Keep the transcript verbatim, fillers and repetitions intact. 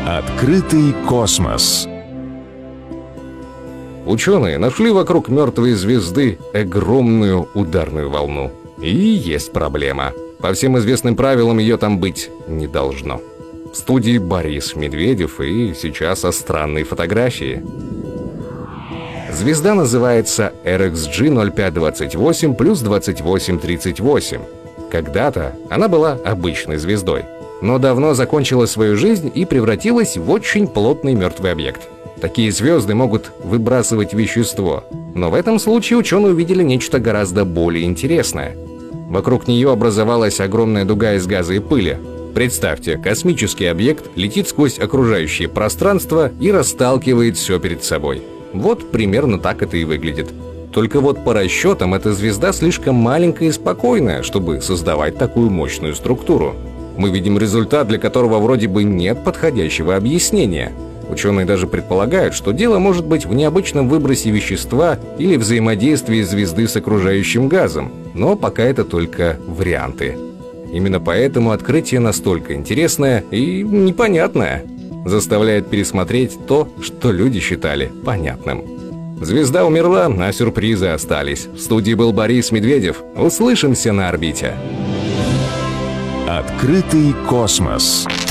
Открытый космос. Ученые нашли вокруг мертвой звезды огромную ударную волну. И есть проблема. По всем известным правилам ее там быть не должно. В студии Борис Медведев, и сейчас о странной фотографии. Звезда называется эр икс джи ноль пять двадцать восемь плюс двадцать восемь тридцать восемь. Когда-то она была обычной звездой, но давно закончила свою жизнь и превратилась в очень плотный мертвый объект. Такие звезды могут выбрасывать вещество, но в этом случае ученые увидели нечто гораздо более интересное. Вокруг нее образовалась огромная дуга из газа и пыли. Представьте, космический объект летит сквозь окружающее пространство и расталкивает все перед собой. Вот примерно так это и выглядит. Только вот по расчетам эта звезда слишком маленькая и спокойная, чтобы создавать такую мощную структуру. Мы видим результат, для которого вроде бы нет подходящего объяснения. Ученые даже предполагают, что дело может быть в необычном выбросе вещества или взаимодействии звезды с окружающим газом, но пока это только варианты. Именно поэтому открытие настолько интересное и непонятное, заставляет пересмотреть то, что люди считали понятным. Звезда умерла, а сюрпризы остались. В студии был Борис Медведев. Услышимся на орбите. Открытый космос.